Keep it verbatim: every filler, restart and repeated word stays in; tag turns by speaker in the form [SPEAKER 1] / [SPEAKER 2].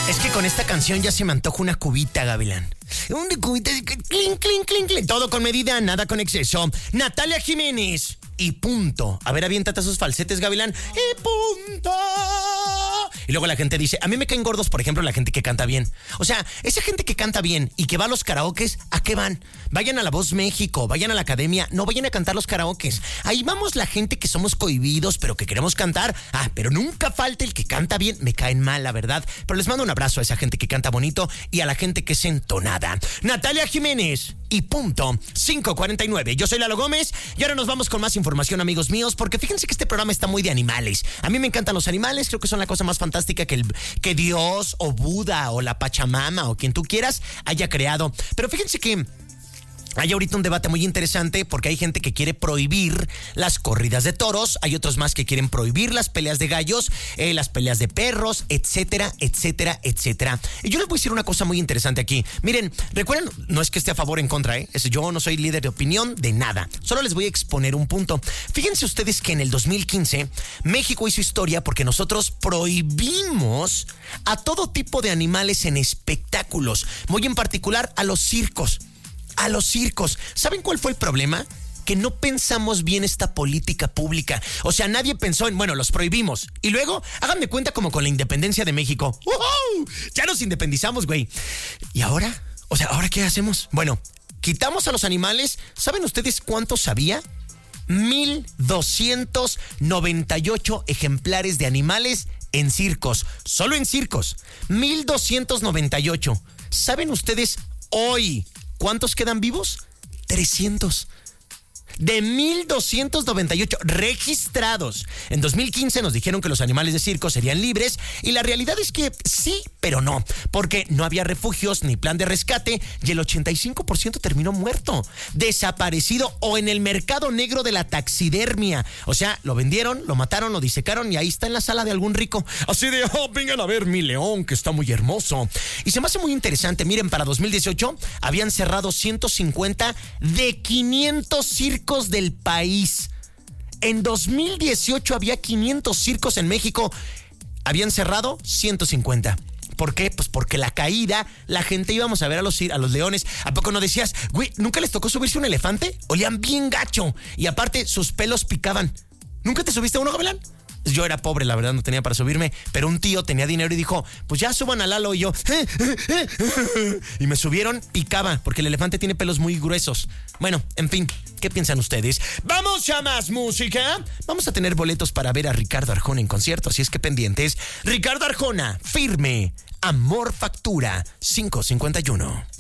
[SPEAKER 1] Es que con esta canción ya se me antoja una cubita, Gavilán. Una cubita, clink, clink, clink, clink. Todo con medida, nada con exceso. Natalia Jiménez. Y punto. A ver, aviéntate sus falsetes, Gavilán. Y punto. Y luego la gente dice, a mí me caen gordos, por ejemplo, la gente que canta bien. O sea, esa gente que canta bien y que va a los karaokes, ¿a qué van? Vayan a La Voz México, vayan a la academia, no vayan a cantar los karaokes. Ahí vamos la gente que somos cohibidos, pero que queremos cantar. Ah, pero nunca falta el que canta bien. Me caen mal, la verdad. Pero les mando un abrazo a esa gente que canta bonito y a la gente que es entonada. Natalia Jiménez. Y punto. cinco cuarenta y nueve. Yo soy Lalo Gómez y ahora nos vamos con más información, amigos míos, porque fíjense que este programa está muy de animales. A mí me encantan los animales, creo que son la cosa más fantástica que, el, que Dios o Buda o la Pachamama o quien tú quieras haya creado. Pero fíjense que hay ahorita un debate muy interesante porque hay gente que quiere prohibir las corridas de toros, hay otros más que quieren prohibir las peleas de gallos, eh, las peleas de perros, etcétera, etcétera, etcétera. Y yo les voy a decir una cosa muy interesante aquí. Miren, recuerden, no es que esté a favor o en contra, ¿eh? Yo no soy líder de opinión de nada. Solo les voy a exponer un punto. Fíjense ustedes que en el dos mil quince México hizo historia porque nosotros prohibimos a todo tipo de animales en espectáculos, muy en particular a los circos. A los circos. ¿Saben cuál fue el problema? Que no pensamos bien esta política pública. O sea, nadie pensó en, bueno, los prohibimos. Y luego, háganme cuenta como con la independencia de México. ¡Wow! Ya nos independizamos, güey. ¿Y ahora? O sea, ¿ahora qué hacemos? Bueno, quitamos a los animales. ¿Saben ustedes cuántos había? mil doscientos noventa y ocho ejemplares de animales en circos. Solo en circos. mil doscientos noventa y ocho. ¿Saben ustedes hoy cuántos quedan vivos? trescientos. De mil doscientos noventa y ocho registrados. En dos mil quince nos dijeron que los animales de circo serían libres y la realidad es que sí, pero no, porque no había refugios ni plan de rescate y el ochenta y cinco por ciento terminó muerto, desaparecido o en el mercado negro de la taxidermia. O sea, lo vendieron, lo mataron, lo disecaron y ahí está en la sala de algún rico. Así de, oh, vengan a ver mi león que está muy hermoso. Y se me hace muy interesante. Miren, para dos mil dieciocho habían cerrado ciento cincuenta de quinientos circos del país. En dos mil dieciocho había quinientos circos en México. Habían cerrado ciento cincuenta. ¿Por qué? Pues porque la caída, la gente íbamos a ver a los, a los leones. ¿A poco no decías, güey, nunca les tocó subirse un elefante? Olían bien gacho. Y aparte, sus pelos picaban. ¿Nunca te subiste a uno, Gavilán? Yo era pobre, la verdad, no tenía para subirme, pero un tío tenía dinero y dijo, pues ya suban a Lalo. Y yo, eh, eh, eh. y me subieron, picaba, porque el elefante tiene pelos muy gruesos. Bueno, en fin, ¿qué piensan ustedes? ¡Vamos a más música! Vamos a tener boletos para ver a Ricardo Arjona en concierto, así es que pendientes. Ricardo Arjona, Firme, Amor Factura, cinco cincuenta y uno.